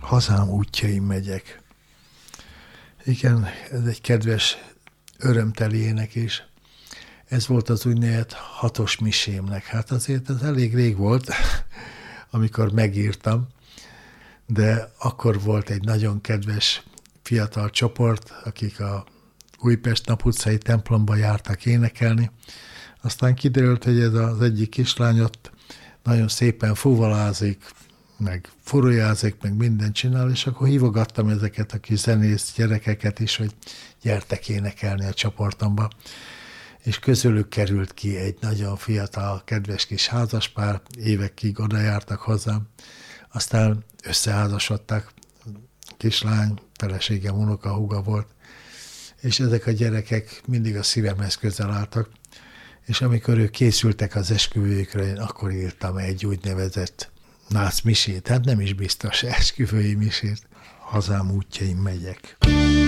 Hazám útjain megyek. Igen, ez egy kedves, örömteli éneklés. Ez volt az úgynevezett 6-os misémnek. Hát azért ez elég rég volt, amikor megírtam, de akkor volt egy nagyon kedves fiatal csoport, akik a Újpest Nap utcai templomba jártak énekelni. Aztán kiderült, hogy ez az egyik kislány ott nagyon szépen fuvalázik, meg furujázik, meg mindent csinál, és akkor hívogattam ezeket a kis zenész gyerekeket is, hogy gyertek énekelni a csoportomba. És közülük került ki egy nagyon fiatal, kedves kis házaspár, évekig oda jártak hozzám, aztán összeházasodtak, kislány, feleségem, unoka, húga volt, és ezek a gyerekek mindig a szívemhez közel álltak, és amikor ők készültek az esküvőjükre, én akkor írtam egy úgynevezett nászmisét, hát nem is biztos esküvői misét, hazám útjain megyek.